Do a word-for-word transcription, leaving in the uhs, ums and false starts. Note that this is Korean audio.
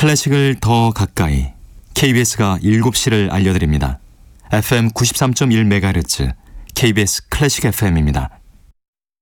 클래식을 더 가까이 케이비에스가 일곱 시를 알려드립니다. 에프엠 구십삼 점 일 메가헤르츠 케이비에스 클래식 에프엠입니다.